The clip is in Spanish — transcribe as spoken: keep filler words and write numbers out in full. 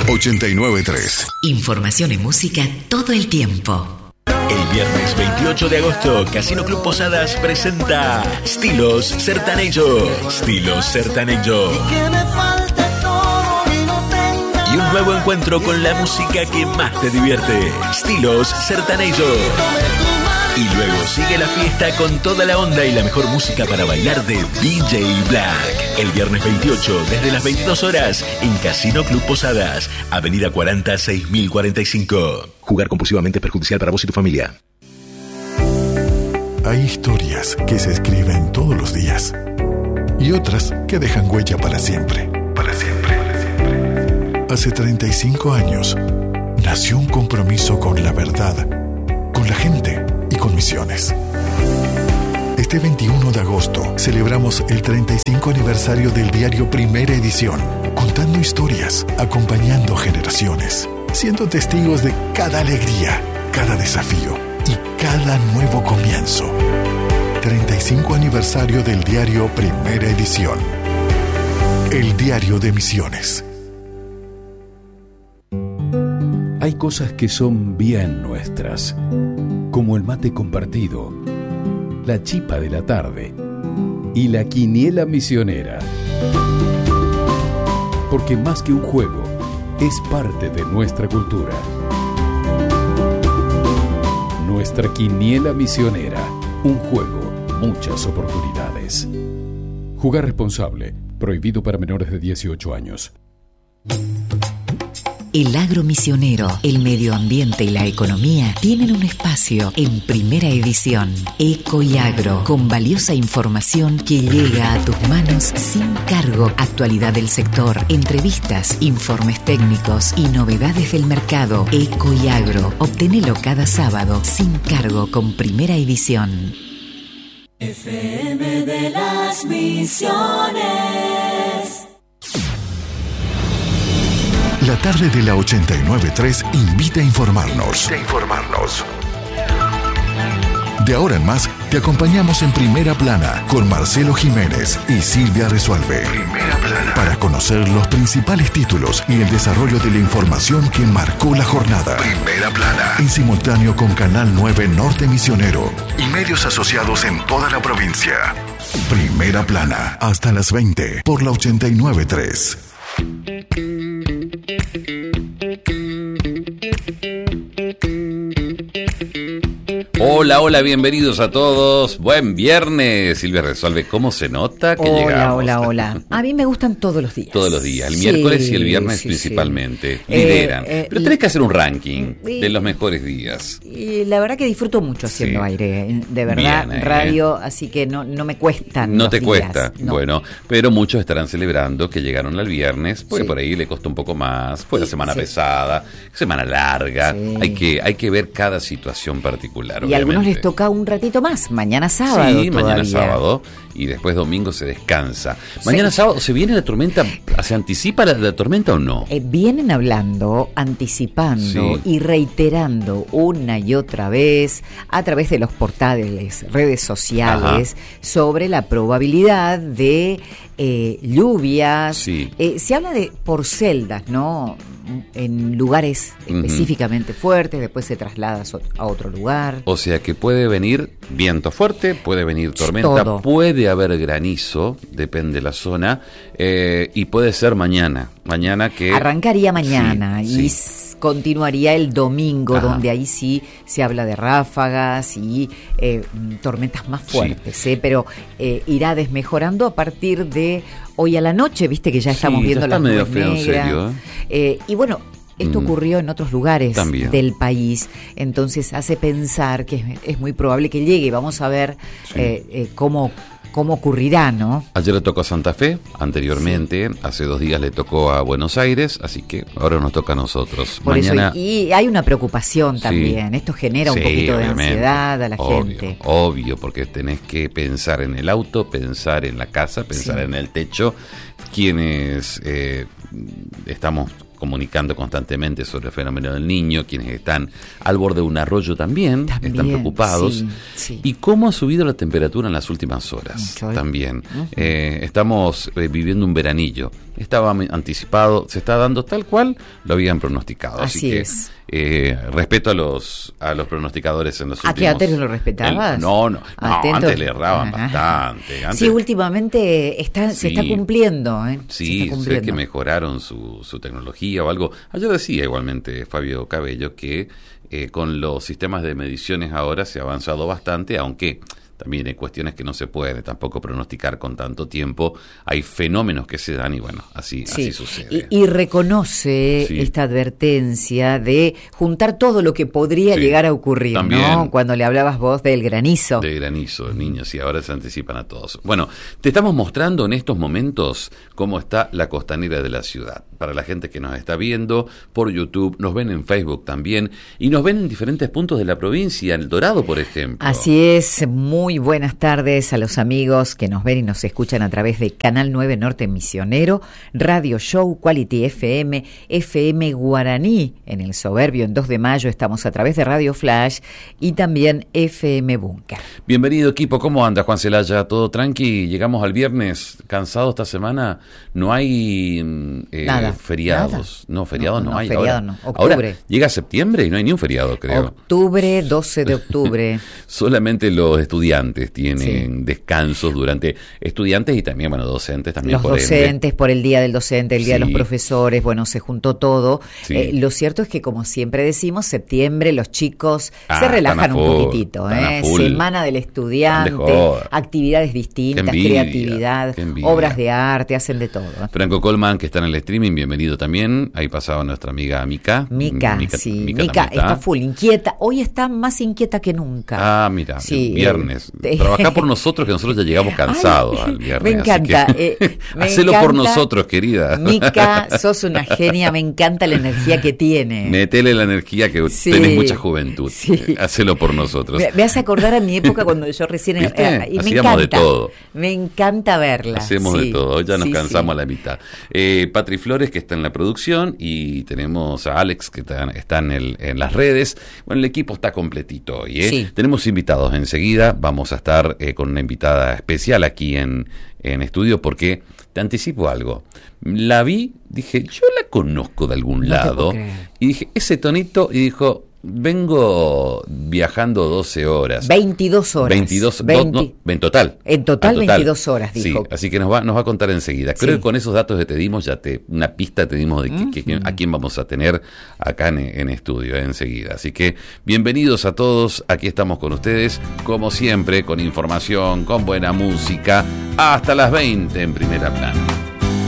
ochenta y nueve tres. Información y música todo el tiempo. El viernes veintiocho de agosto, Casino Club Posadas presenta Stilos Sertanejo. Stilos Sertanejo. Y un nuevo encuentro con la música que más te divierte. Stilos Sertanejo. Y luego sigue la fiesta con toda la onda y la mejor música para bailar de D J Black. El viernes veintiocho, desde las veintidós horas, en Casino Club Posadas, Avenida cuarenta, seis mil cuarenta y cinco. Jugar compulsivamente es perjudicial para vos y tu familia. Hay historias que se escriben todos los días y otras que dejan huella para siempre. Para siempre. Hace treinta y cinco años, nació un compromiso con la verdad, con la gente y con Misiones. Este veintiuno de agosto celebramos el treinta y cinco aniversario del diario Primera Edición, contando historias, acompañando generaciones, siendo testigos de cada alegría, cada desafío y cada nuevo comienzo. treinta y cinco aniversario del diario Primera Edición. El diario de Misiones. Hay cosas que son bien nuestras, como el mate compartido, la chipa de la tarde y la quiniela misionera. Porque más que un juego, es parte de nuestra cultura. Nuestra quiniela misionera, un juego, muchas oportunidades. Jugar responsable, prohibido para menores de dieciocho años. El agro misionero, el medio ambiente y la economía tienen un espacio en Primera Edición. Eco y Agro, con valiosa información que llega a tus manos sin cargo. Actualidad del sector, entrevistas, informes técnicos y novedades del mercado. Eco y Agro, obtenelo cada sábado sin cargo con Primera Edición. F M de las Misiones. La tarde de la ochenta y nueve tres invita a informarnos. A informarnos. De ahora en más, te acompañamos en Primera Plana con Marcelo Jiménez y Silvia Resuelve. Primera Plana. Para conocer los principales títulos y el desarrollo de la información que marcó la jornada. Primera Plana. En simultáneo con Canal nueve Norte Misionero y medios asociados en toda la provincia. Primera Plana. Hasta las veinte por la ochenta y nueve tres. Hola, hola, bienvenidos a todos. Buen viernes. Silvia Resuelve, ¿cómo se nota que hola, llegamos? Hola, hola, hola. A mí me gustan todos los días. Todos los días, el sí, miércoles y el viernes sí, principalmente. Sí. Lideran. Eh, eh, Pero tenés que hacer un ranking y, de los mejores días. Y la verdad que disfruto mucho haciendo Sí. aire, de verdad, Bien, eh. radio, así que no, no me cuestan No los te días, cuesta, no. bueno, pero muchos estarán celebrando que llegaron al viernes, porque Sí. por ahí le costó un poco más, fue la Sí, semana sí. pesada, semana larga, Sí. hay que hay que ver cada situación particular. Y a algunos obviamente. les toca un ratito más, mañana sábado Sí, mañana todavía. sábado y después domingo se descansa. Mañana sí. sábado, ¿se viene la tormenta? ¿Se anticipa la, la tormenta o no? Eh, vienen hablando, anticipando Sí. y reiterando una y otra vez a través de los portales, redes sociales, Ajá. sobre la probabilidad de eh, lluvias. Sí. Eh, se habla de por celdas, ¿no? En lugares específicamente uh-huh. fuertes, después se traslada a otro lugar. O sea que puede venir viento fuerte, puede venir tormenta, Todo. Puede haber granizo, depende de la zona, eh, y puede ser mañana. Mañana que... Arrancaría mañana sí, y sí. continuaría el domingo, Ajá. donde ahí sí se habla de ráfagas y eh, tormentas más fuertes, sí. ¿eh? Pero eh, irá desmejorando a partir de hoy a la noche, viste que ya estamos sí, viendo ya está las medio nubes feo, negras. En serio, ¿eh? Eh, y bueno, esto mm. ocurrió en otros lugares También. del país, entonces hace pensar que es, es muy probable que llegue. Vamos a ver sí. eh, eh, cómo cómo ocurrirá, ¿no? Ayer le tocó a Santa Fe, anteriormente, sí. hace dos días le tocó a Buenos Aires, así que ahora nos toca a nosotros. Por Mañana... eso, y, y hay una preocupación también, sí. esto genera un sí, poquito de ansiedad a la obvio, gente. Obvio, porque tenés que pensar en el auto, pensar en la casa, pensar sí. en el techo, quienes eh, estamos comunicando constantemente sobre el fenómeno del Niño, quienes están al borde de un arroyo también, también están preocupados. Sí, sí. Y cómo ha subido la temperatura en las últimas horas. Mucho, también. Uh-huh. Eh, estamos eh, viviendo un veranillo. Estaba anticipado, se está dando tal cual lo habían pronosticado. Así, Así que, es. Eh, respeto a los a los pronosticadores en los últimos... ¿A qué antes lo respetabas? El, no, no, no antes le erraban Ajá. bastante. Antes, sí, últimamente está, sí, se está cumpliendo. ¿eh? Sí, se está cumpliendo. Sé que mejoraron su, su tecnología o algo. Ayer decía igualmente Fabio Cabello que eh, con los sistemas de mediciones ahora se ha avanzado bastante, aunque... También hay cuestiones que no se puede tampoco pronosticar con tanto tiempo. Hay fenómenos que se dan y bueno, así, sí. así sucede. Y, y reconoce sí. esta advertencia de juntar todo lo que podría sí. llegar a ocurrir, También, ¿no? Cuando le hablabas vos del granizo. De granizo, niños, y ahora se anticipan a todos. Bueno, te estamos mostrando en estos momentos cómo está la costanera de la ciudad. Para la gente que nos está viendo por YouTube, nos ven en Facebook también y nos ven en diferentes puntos de la provincia, en El Dorado, por ejemplo. Así es, muy Muy buenas tardes a los amigos que nos ven y nos escuchan a través de Canal nueve Norte Misionero, Radio Show, Quality F M, F M Guaraní, en El Soberbio, en dos de mayo estamos a través de Radio Flash y también F M Búnker. Bienvenido equipo, ¿cómo anda Juan Celaya? ¿Todo tranqui? Llegamos al viernes, cansado esta semana, no hay eh, nada, feriados, nada. no, feriados no, no, no hay. Feriado ahora, no, octubre. Ahora llega septiembre y no hay ni un feriado, creo. Octubre, doce de octubre. Solamente los estudiantes tienen sí. descansos durante estudiantes y también, bueno, docentes también. Los por docentes ende. por el día del docente, el día sí. de los profesores, bueno, se juntó todo. Sí. Eh, lo cierto es que, como siempre decimos, septiembre los chicos ah, se relajan un full, poquitito. Eh. Semana del estudiante, actividades distintas, envidia, creatividad, obras de arte, hacen de todo. Franco Colman, que está en el streaming, bienvenido también. Ahí pasaba nuestra amiga Mica. Mica, Mica sí, Mica, Mica está. está full, inquieta. Hoy está más inquieta que nunca. Ah, mira, sí, viernes. Eh, Trabajá por nosotros, que nosotros ya llegamos cansados Ay, al viernes. Me encanta. Que, eh, me hacelo encanta. por nosotros, querida. Mica, sos una genia, me encanta la energía que tiene. Metele la energía que sí, tenés mucha juventud. Sí. Hacelo por nosotros. Me, me hace acordar a mi época cuando yo recién... Eh, y Hacíamos me encanta, de todo. Me encanta verla. Hacemos sí, de todo. Hoy ya nos sí, cansamos sí. a la mitad. Eh, Patri Flores, que está en la producción, y tenemos a Alex, que está, está en, el, en las redes. Bueno, el equipo está completito hoy. ¿eh? Sí. Tenemos invitados enseguida. Vamos a estar eh, con una invitada especial aquí en, en estudio, porque te anticipo algo. La vi, dije, yo la conozco de algún no lado. Y dije, ese tonito, y dijo... Vengo viajando doce horas. veintidós horas. veintidós, veinte, no, no, en total. En total, total veintidós horas, dijo. Sí, así que nos va, nos va a contar enseguida. Creo sí. que con esos datos que te dimos, ya te una pista te dimos de que, uh-huh. que, a quién vamos a tener acá en, en estudio eh, enseguida. Así que bienvenidos a todos. Aquí estamos con ustedes, como siempre, con información, con buena música, hasta las veinte en Primera Plana.